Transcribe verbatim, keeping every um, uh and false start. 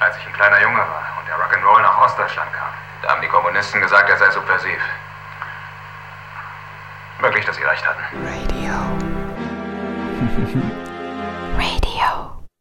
als ich ein kleiner Junge war und der Rock'n'Roll nach Ostdeutschland kam. Da haben die Kommunisten gesagt, er sei subversiv. Möglich, dass sie recht hatten. Radio.